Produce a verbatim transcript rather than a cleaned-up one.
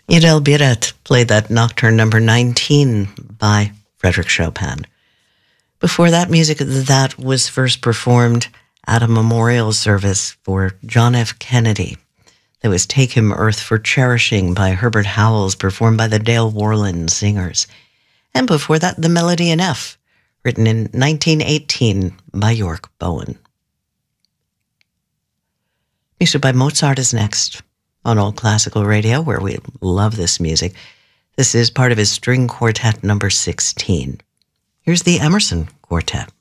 Idel Biret played that Nocturne number nineteen by Frédéric Chopin. Before that, music that was first performed at a memorial service for John F. Kennedy. That was Take Him Earth for Cherishing by Herbert Howells, performed by the Dale Worland Singers. And before that, The Melody in F, written in nineteen eighteen by York Bowen. Music by Mozart is next on Old Classical Radio, where we love this music. This is part of his string quartet number sixteen. Here's the Emerson Quartet.